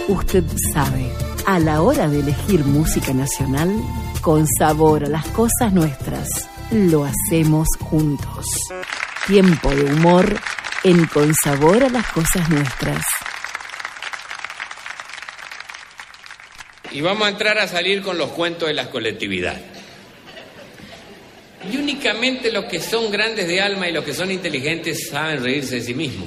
Usted sabe, a la hora de elegir música nacional, con sabor a las cosas nuestras, lo hacemos juntos. Tiempo de humor en Con Sabor a las Cosas Nuestras. Y vamos a entrar a salir con los cuentos de las colectividades. Y únicamente los que son grandes de alma y los que son inteligentes saben reírse de sí mismos.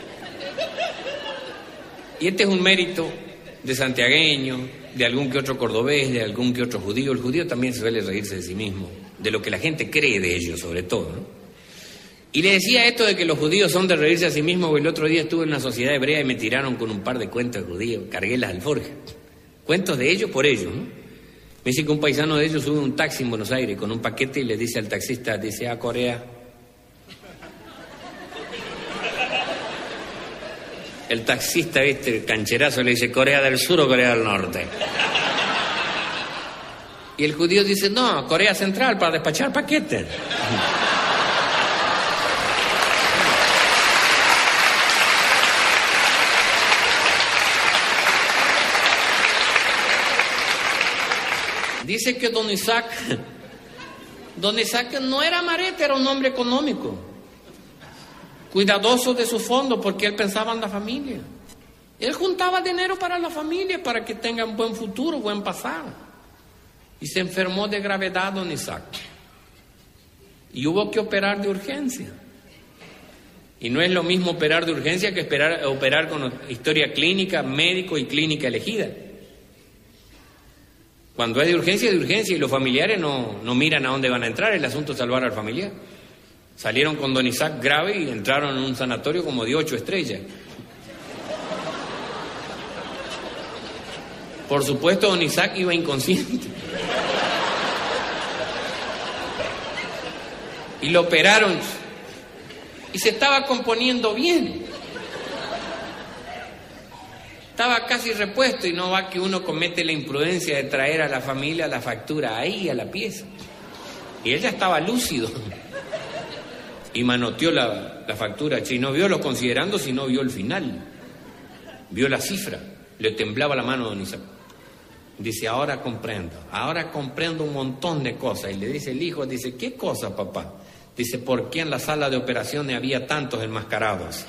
Y este es un mérito de santiagueño, de algún que otro cordobés, de algún que otro judío. El judío también suele reírse de sí mismo, de lo que la gente cree de ellos, sobre todo, ¿no? Y le decía esto de que los judíos son de reírse a sí mismos, porque el otro día estuve en una sociedad hebrea y me tiraron con un par de cuentos de judíos, cargué las alforjas. Cuentos de ellos por ellos, ¿no? Me dice que un paisano de ellos sube un taxi en Buenos Aires con un paquete y le dice al taxista, dice, a Corea. El taxista, ¿viste? El cancherazo le dice, ¿Corea del Sur o Corea del Norte? Y el judío dice, no, Corea Central para despachar paquetes. Dice que don Isaac no era marete, era un hombre económico, cuidadoso de su fondo porque él pensaba en la familia. Él juntaba dinero para la familia, para que tengan buen futuro, buen pasado. Y se enfermó de gravedad don Isaac. Y hubo que operar de urgencia. Y no es lo mismo operar de urgencia que operar con historia clínica, médico y clínica elegida. Cuando es de urgencia y los familiares no miran a dónde van a entrar, el asunto es salvar al familiar. Salieron con don Isaac grave y entraron en un sanatorio como de 8 estrellas. Por supuesto, don Isaac iba inconsciente. Y lo operaron y se estaba componiendo bien. Estaba casi repuesto y no va que uno comete la imprudencia de traer a la familia la factura ahí, a la pieza. Y él ya estaba lúcido. Y manoteó la factura. Y no vio los considerandos, sino vio el final. Vio la cifra. Le temblaba la mano a don Isaac. Dice, ahora comprendo un montón de cosas. Y le dice el hijo, dice, ¿qué cosa, papá? Dice, ¿por qué en la sala de operaciones había tantos enmascarados?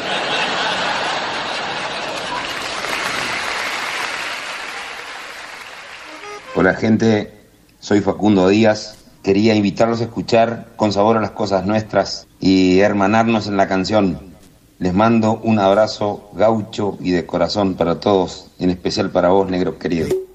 Hola gente, soy Facundo Díaz. Quería invitarlos a escuchar Con Sabor a las Cosas Nuestras y hermanarnos en la canción. Les mando un abrazo gaucho y de corazón para todos, en especial para vos, negro querido.